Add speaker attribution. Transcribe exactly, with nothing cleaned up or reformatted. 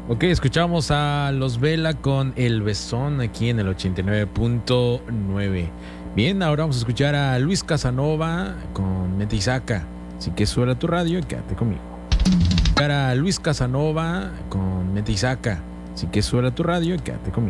Speaker 1: Ok, escuchamos a Los Vela con El Besón aquí en el ochenta y nueve punto nueve. Bien, ahora vamos a escuchar a Luis Casanova con Metisaca. Así que suena tu radio y quédate conmigo. A Luis Casanova con Metisaca. Así que suena tu radio y quédate conmigo.